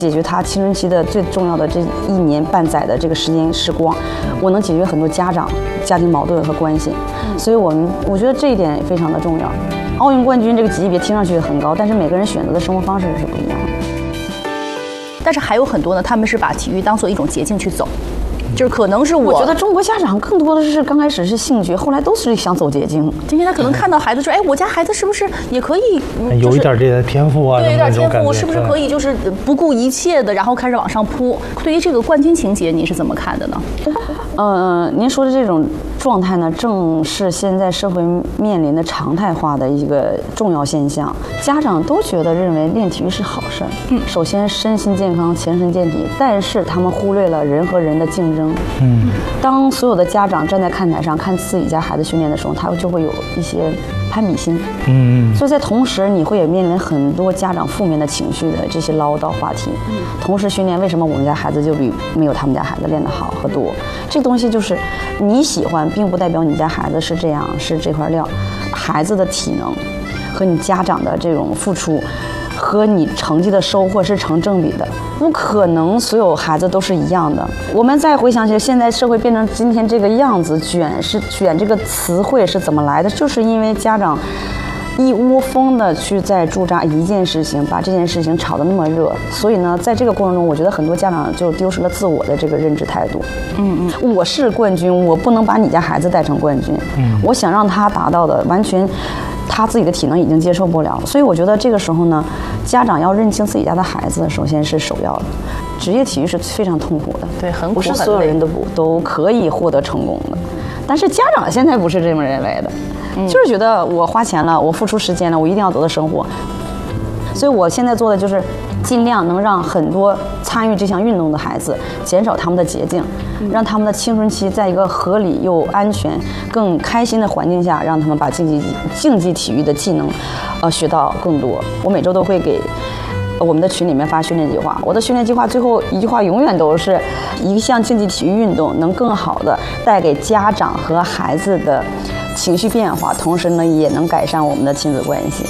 解决他青春期的最重要的这1年半载的这个时光，我能解决很多家庭矛盾和关系，所以我觉得这一点非常的重要。奥运冠军这个级别听上去很高，但是每个人选择的生活方式是不一样的。 但是还有很多呢，他们是把体育当做一种捷径去走。就是可能是我觉得中国家长更多的是刚开始是兴趣，后来都是想走捷径。 今天他可能看到孩子说，哎，我家孩子是不是也可以， 有一点这个天赋啊？ 对，有点天赋，是不是可以就是不顾一切的，然后开始往上扑？对于这个冠军情节，你是怎么看的呢？ 您说的这种状态呢，正是现在社会面临的常态化的一个重要现象。家长都认为练体育是好事儿。首先身心健康，强身健体，但是他们忽略了人和人的竞争。当所有的家长站在看台上看自己家孩子训练的时候，他就会有一些攀比心。所以在同时，你会也面临很多家长负面的情绪的这些唠叨话题。同时训练，为什么我们家孩子就比没有他们家孩子练得好和多？这个东西就是你喜欢，并不代表你家孩子是这样，是这块料。孩子的体能和你家长的这种付出，和你成绩的收获是成正比的，不可能所有孩子都是一样的。我们再回想起现在社会变成今天这个样子，卷这个词汇是怎么来的？就是因为家长一窝蜂的去在驻扎一件事情，把这件事情炒得那么热，所以呢，在这个过程中，我觉得很多家长就丢失了自我的这个认知态度。我是冠军，我不能把你家孩子带成冠军。我想让他达到的完全。他自己的体能已经接受不了，所以我觉得这个时候呢，家长要认清自己家的孩子，首先是首要的。职业体育是非常痛苦的， 对，很苦， 不是所有人都可以获得成功的。但是家长现在不是这么认为的，就是觉得我花钱了，我付出时间了，我一定要得到生活。所以我现在做的就是尽量能让很多参与这项运动的孩子减少他们的捷径，让他们的青春期在一个合理又安全、更开心的环境下，让他们把竞技体育的技能，学到更多。我每周都会给我们的群里面发训练计划，我的训练计划最后一句话永远都是一项竞技体育运动能更好的带给家长和孩子的情绪变化，同时呢也能改善我们的亲子关系。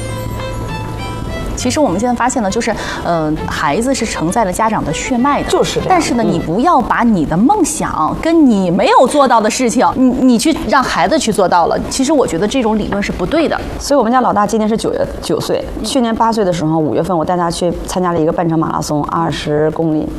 其实我们现在发现呢，就是孩子是承载了家长的血脉的， 就是这样。 但是呢，你不要把你的梦想跟你没有做到的事情，你去让孩子去做到了。其实我觉得这种理论是不对的。所以我们家老大今年是9岁，去年8岁的时候5月份我带他去参加了一个半程马拉松，20公里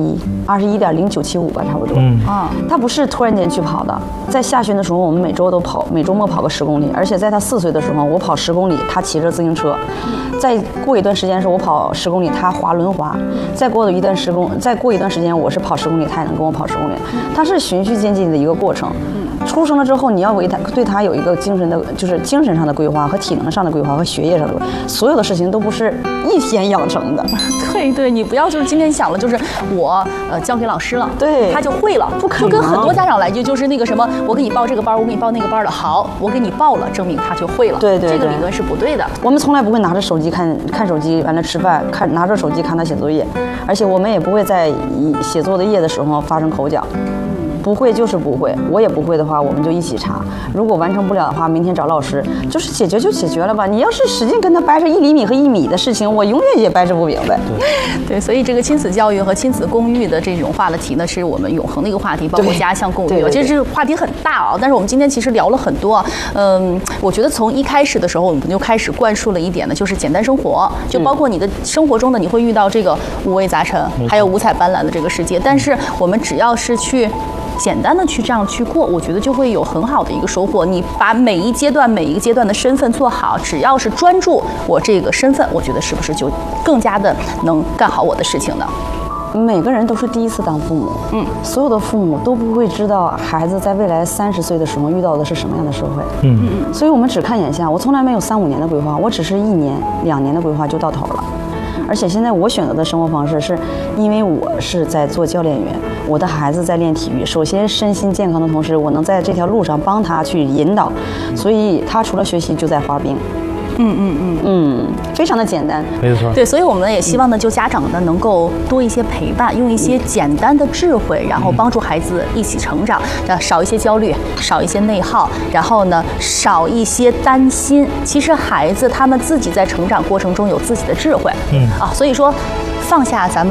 ，21.0975吧，差不多。他不是突然间去跑的，在夏训的时候我们每周末跑个10公里，而且在他4岁的时候我跑10公里，他骑着自行车。再过一段时间是我跑10公里，他滑轮滑；再过一段时间我是跑10公里，他也能跟我跑10公里。它是循序渐进的一个过程。出生了之后，你要对他有一个精神上的规划和体能上的规划和学业上的规划，所有的事情都不是一天养成的。 对，你不要就是今天想了，就是我交给老师了， 对， 他就会了，不可能。就跟很多家长来就是那个什么，我给你报这个班，我给你报那个班的，好，我给你报了，证明他就会了。 对， 这个理论是不对的。 我们从来不会拿着手机看手机，完了吃饭拿着手机看他写作业，而且我们也不会在写作的页的时候发生口角。不会就是不会，我也不会的话，我们就一起查。如果完成不了的话，明天找老师，就是解决就解决了吧。你要是使劲跟他掰扯1厘米和1米的事情，我永远也掰扯不明白。 对，所以这个亲子教育和亲子共育的这种话题呢，是我们永恒的一个话题，包括家乡共育。这是话题很大啊，但是我们今天其实聊了很多。我觉得从一开始的时候，我们就开始灌输了一点呢，就是简单生活，就包括你的生活中呢，你会遇到这个五味杂陈，还有五彩斑斓的这个世界。但是我们只要是去简单的去这样去过，我觉得就会有很好的一个收获。你把每一个阶段的身份做好，只要是专注我这个身份，我觉得是不是就更加的能干好我的事情呢？ 每个人都是第一次当父母，所有的父母都不会知道孩子在未来30岁的时候遇到的是什么样的社会，所以我们只看眼下。我从来没有3、5年的规划，我只是1年、2年的规划就到头了。而且现在我选择的生活方式是，因为我是在做教练员，我的孩子在练体育，首先身心健康的同时，我能在这条路上帮他去引导，所以他除了学习就在滑冰。非常的简单， 没错。 对，所以我们也希望呢，就家长呢能够多一些陪伴，用一些简单的智慧，然后帮助孩子一起成长，少一些焦虑，少一些内耗，然后呢少一些担心。其实孩子他们自己在成长过程中有自己的智慧，所以说放下咱们。